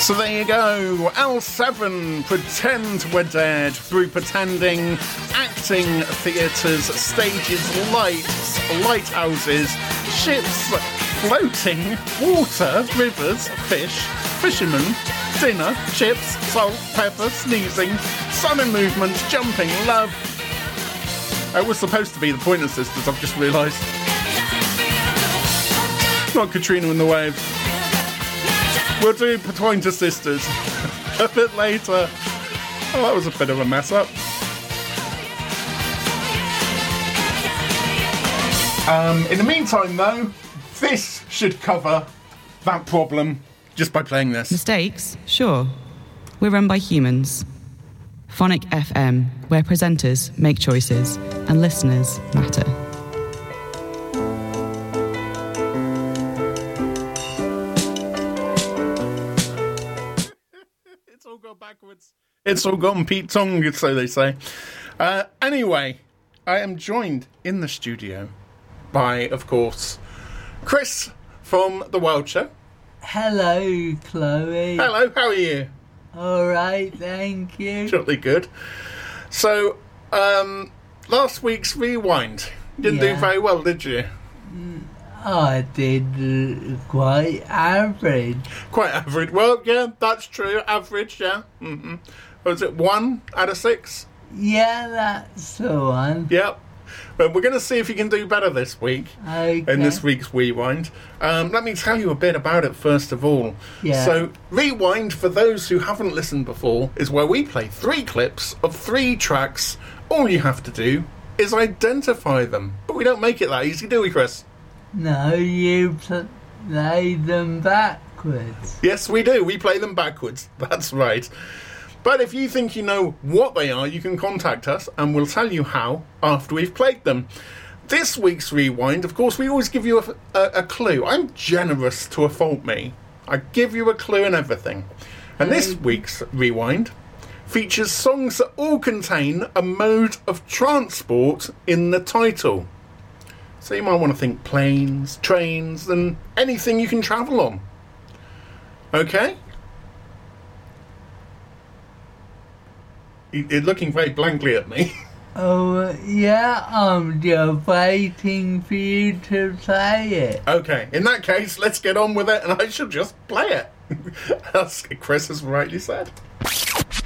So there you go, L7, Pretend We're Dead, through pretending, acting, theatres, stages, lights, lighthouses, ships, floating, water, rivers, fish, fishermen, dinner, chips, salt, pepper, sneezing, sun and movement, jumping, love. It was supposed to be the Pointer Sisters, I've just realised. Not Katrina and the Waves. We'll do Pointer Sisters a bit later. Oh, that was a bit of a mess up. In the meantime, though, this should cover that problem just by playing this. Mistakes? Sure. We're run by humans. Phonic FM, where presenters make choices and listeners matter. It's all gone Pete Tong, so they say. Anyway, I am joined in the studio by, of course, Chris from The Wild Show. Hello, Chloe. Hello, how are you? All right, thank you. Jolly good. So, last week's Rewind. You didn't do very well, did you? I did quite average. Quite average. Well, yeah, that's true. Average, yeah. Mm-hmm. Was it 1 out of 6? Yeah, that's the one. Yep. But we're going to see if you can do better this week. Okay. In this week's Rewind. Let me tell you a bit about it first of all. Yeah. So, Rewind, for those who haven't listened before, is where we play 3 clips of 3 tracks. All you have to do is identify them. But we don't make it that easy, do we, Chris? No, you play them backwards. Yes, we do. We play them backwards. That's right. But if you think you know what they are, you can contact us and we'll tell you how after we've played them. This week's Rewind, of course, we always give you a clue. I'm generous to a fault, me. I give you a clue and everything. And this week's Rewind features songs that all contain a mode of transport in the title. So you might want to think planes, trains, and anything you can travel on. Okay? You're looking very blankly at me. Oh, yeah, I'm just waiting for you to play it. Okay, in that case, let's get on with it, and I shall just play it. As Chris has rightly said.